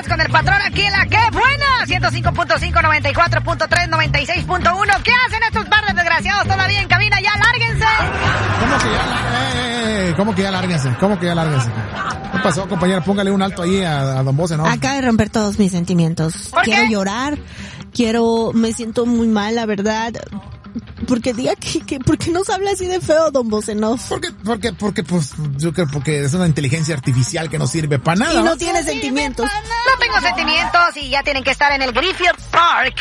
con el patrón aquí en la que buena. 105.5, 94.3, 96.1. ¿Qué hacen estos par de desgraciados todavía en cabina? ¡Ya lárguense! ¿Cómo que ya lárguense? ¿Qué pasó, compañera? Póngale un alto ahí a Don Bose, ¿no? Acaba de romper todos mis sentimientos. Quiero llorar, me siento muy mal, la verdad. Porque diga que ¿por qué nos habla así de feo, Don Bocenov? Porque pues yo creo porque es una inteligencia artificial que no sirve para nada. Y no tiene sentimientos. No tengo sentimientos y ya tienen que estar en el Griffith Park.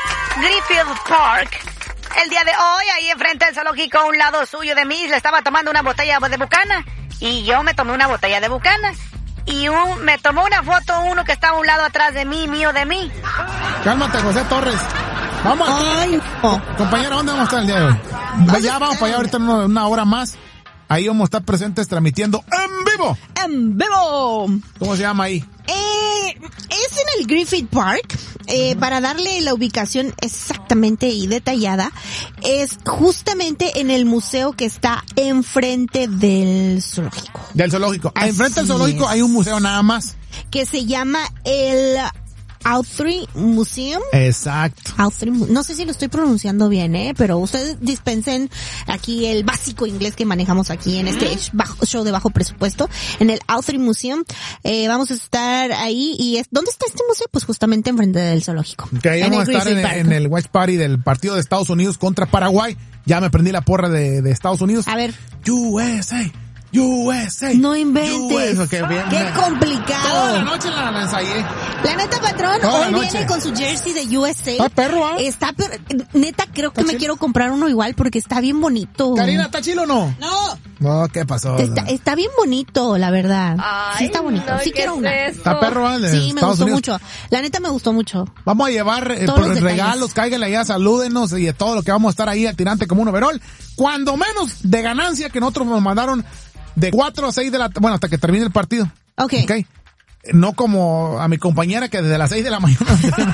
El día de hoy, ahí enfrente del zoológico, a un lado suyo de mí, le estaba tomando una botella de Bucana. Y yo me tomé una botella de Bucana. Y me tomó una foto uno que estaba a un lado atrás de mí, mío de mí. Cálmate, José Torres. Vamos. Ay, no. Compañero, ¿dónde vamos a estar el día de hoy? Ya vamos para allá ahorita en una hora más. Ahí vamos a estar presentes transmitiendo en vivo. ¡En vivo! ¿Cómo se llama ahí? Es en el Griffith Park. Para darle la ubicación exactamente y detallada, es justamente en el museo que está enfrente del zoológico. Enfrente del zoológico hay un museo nada más. Que se llama el Autry Museum. Exacto. No sé si lo estoy pronunciando bien, pero ustedes dispensen aquí el básico inglés que manejamos aquí en este show de bajo presupuesto. En el Autry Museum vamos a estar ahí y ¿dónde está este museo? Pues justamente enfrente del zoológico. Que ahí vamos a estar en el Watch Party del partido de Estados Unidos contra Paraguay. Ya me prendí la porra de Estados Unidos. A ver. USA. No inventes. Qué complicado. Toda la noche la ensayé. La neta, patrón, hoy viene con su jersey de USA. Está perro, ¿ah? Neta, creo que me quiero comprar uno igual porque está bien bonito. Karina, ¿está chilo o no? No, ¿qué pasó? Está bien bonito, la verdad. Ay, sí está bonito. no, sí quiero una. Está perro, ¿vale? Sí, me gustó mucho. La neta me gustó mucho. Vamos a llevar regalos, cáiganle allá, salúdenos y de todo lo que vamos a estar ahí al tirante como un overall. Cuando menos de ganancia que nosotros nos mandaron de 4 a 6 de la bueno, hasta que termine el partido. Okay. No como a mi compañera que desde las 6 de la mañana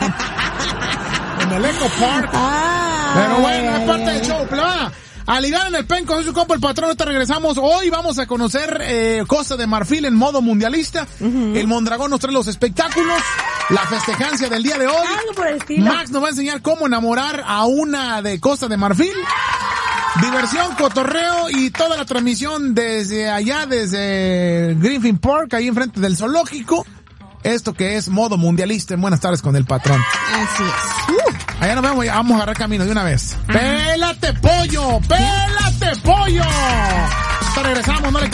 en el Eco Park. Pero bueno, es parte del show, plebada. A ligar en el penco, soy su compa el patrón, ahorita regresamos. Hoy vamos a conocer Costa de Marfil en modo mundialista. El Mondragón nos trae los espectáculos, la festejancia del día de hoy. Algo por el estilo. Max nos va a enseñar cómo enamorar a una de Costa de Marfil. Diversión, cotorreo y toda la transmisión desde allá, desde Griffith Park, ahí enfrente del zoológico. Esto que es modo mundialista en Buenas Tardes con el patrón. Así es. Allá nos vemos, vamos a agarrar camino de una vez. ¡Pélate, pollo! ¡Pélate, pollo! Hasta regresamos, no le